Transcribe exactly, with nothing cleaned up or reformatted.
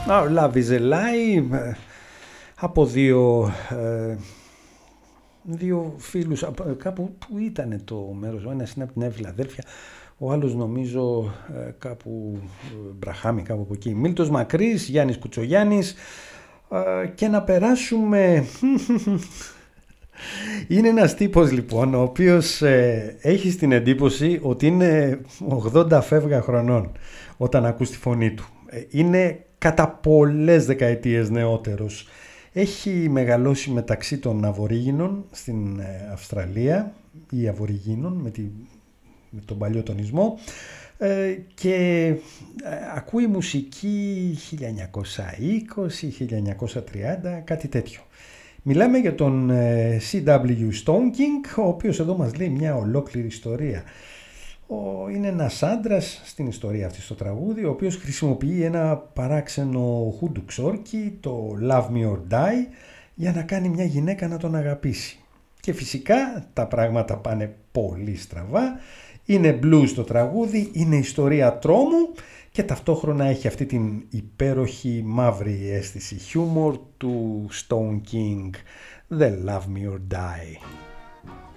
Oh, Love is a Lie, από δύο, ε, δύο φίλους, κάπου που ήταν το μέρος, ο ένας είναι από τη Νέα Φιλαδέλφια, ο άλλος νομίζω ε, κάπου Μπραχάμι, κάπου από εκεί. Μίλτος Μακρύς, Γιάννης Κουτσογιάννης, ε, και να περάσουμε... Είναι ένας τύπος λοιπόν ο οποίος ε, έχει την εντύπωση ότι είναι ογδόντα φεύγα χρονών όταν ακούς τη φωνή του. Ε, είναι κατά πολλές δεκαετίες νεότερος. Έχει μεγαλώσει μεταξύ των Αβορίγινων στην ε, Αυστραλία ή Αβοριγίνων με, τη, με τον παλιό τονισμό, ε, και ε, ακούει μουσική χίλια εννιακόσια είκοσι με χίλια εννιακόσια τριάντα, κάτι τέτοιο. Μιλάμε για τον σι ντάμπλιου Stone King, ο οποίος εδώ μας λέει μια ολόκληρη ιστορία. Ο, είναι ένας άντρας στην ιστορία αυτή στο τραγούδι, ο οποίος χρησιμοποιεί ένα παράξενο χουντουξόρκι, το Love Me or Die, για να κάνει μια γυναίκα να τον αγαπήσει. Και φυσικά τα πράγματα πάνε πολύ στραβά, είναι blues το τραγούδι, είναι ιστορία τρόμου, και ταυτόχρονα έχει αυτή την υπέροχη μαύρη αίσθηση χιούμορ του Stone King, The Love Me or Die.